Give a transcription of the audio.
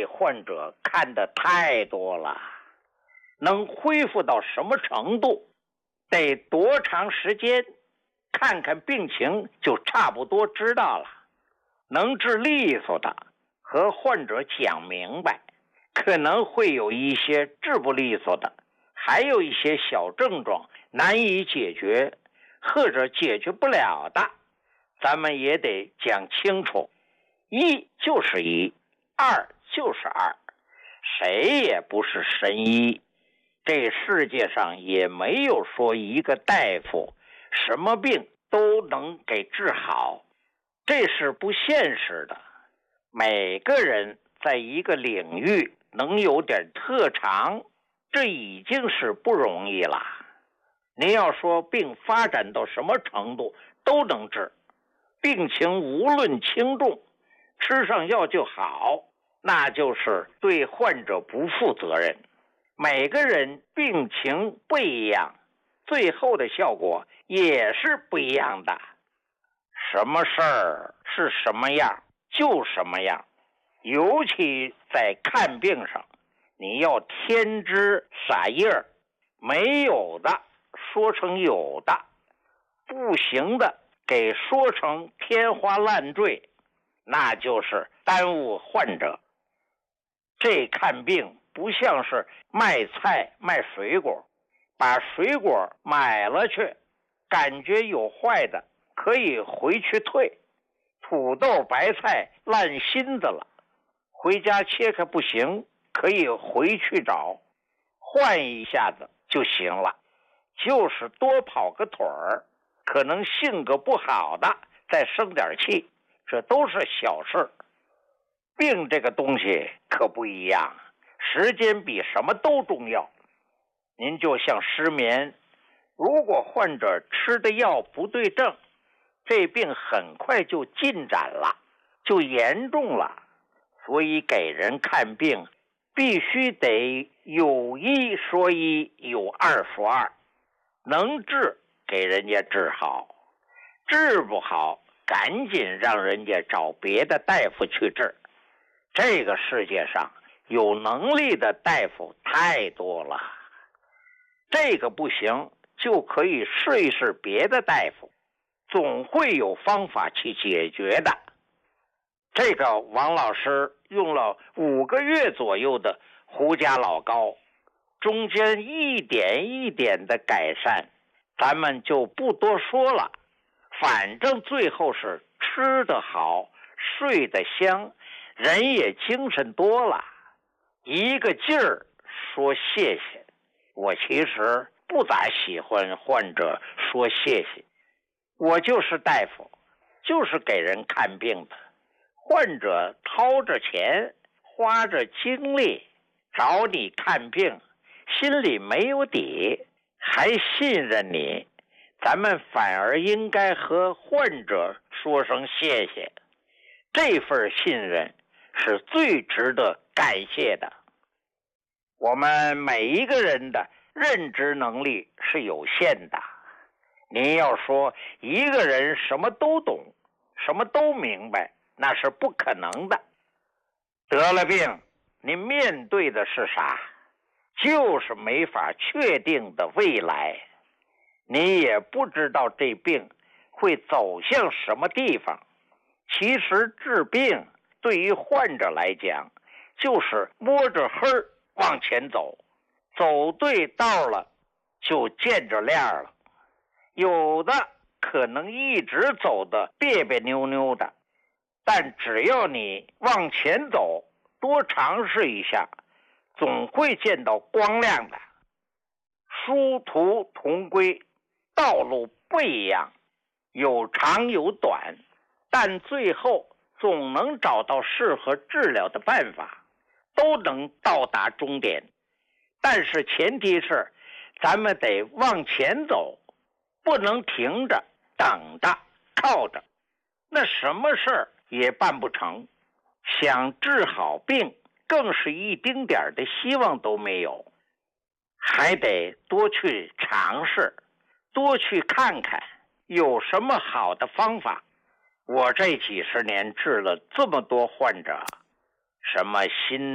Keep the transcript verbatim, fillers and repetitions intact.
患者看得太多了，能恢复到什么程度，得多长时间，看看病情就差不多知道了。能治利索的和患者讲明白，可能会有一些治不利索的，还有一些小症状难以解决或者解决不了的，咱们也得讲清楚。一就是一，二就是二，谁也不是神医，这世界上也没有说一个大夫什么病都能给治好，这是不现实的。每个人在一个领域能有点特长，这已经是不容易了。您要说病发展到什么程度都能治，病情无论轻重，吃上药就好，那就是对患者不负责任。每个人病情不一样，最后的效果也是不一样的。什么事儿是什么样就什么样，尤其在看病上，你要天知撒印儿，没有的说成有的，不行的给说成天花乱坠，那就是耽误患者。这看病不像是卖菜卖水果，把水果买了去，感觉有坏的可以回去退，土豆白菜烂心子了，回家切开不行，可以回去找，换一下子就行了。就是多跑个腿儿，可能性格不好的再生点气，这都是小事。病这个东西可不一样，时间比什么都重要。您就像失眠，如果患者吃的药不对症，这病很快就进展了，就严重了。所以给人看病必须得有一说一，有二说二，能治给人家治好，治不好赶紧让人家找别的大夫去治。这个世界上有能力的大夫太多了，这个不行就可以试一试别的大夫，总会有方法去解决的。这个王老师用了五个月左右的胡家老膏，中间一点一点的改善，咱们就不多说了。反正最后是吃得好，睡得香，人也精神多了，一个劲儿说谢谢。我其实不咋喜欢患者说谢谢，我就是大夫，就是给人看病的。患者掏着钱，花着精力找你看病，心里没有底，还信任你，咱们反而应该和患者说声谢谢。这份信任是最值得感谢的。我们每一个人的认知能力是有限的，您要说一个人什么都懂，什么都明白，那是不可能的。得了病，你面对的是啥？就是没法确定的未来。你也不知道这病会走向什么地方。其实治病对于患者来讲，就是摸着黑儿往前走，走对道了就见着亮了。有的可能一直走得别别扭扭的，但只要你往前走，多尝试一下，总会见到光亮的。殊途同归，道路不一样，有长有短，但最后总能找到适合治疗的办法，都能到达终点。但是前提是咱们得往前走，不能停着等着靠着，那什么事儿也办不成。想治好病更是一丁点的希望都没有，还得多去尝试，多去看看有什么好的方法。我这几十年治了这么多患者，什么心